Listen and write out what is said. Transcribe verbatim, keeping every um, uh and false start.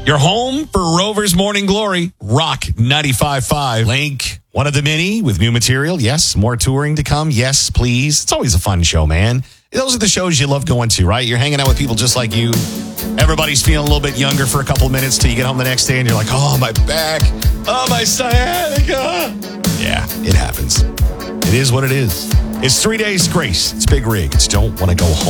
Your home for Rover's Morning Glory, Rock ninety-five point five. Link, one of the many with new material. Yes, more touring to come. Yes, please. It's always a fun show, man. Those are the shows you love going to, right? You're hanging out with people just like you. Everybody's feeling a little bit younger for a couple of minutes till you get home the next day and you're like, oh, my back. Oh, my sciatica. Yeah, it happens. It is what it is. It's three days grace. It's Big Rig. It's Don't Want to Go Home.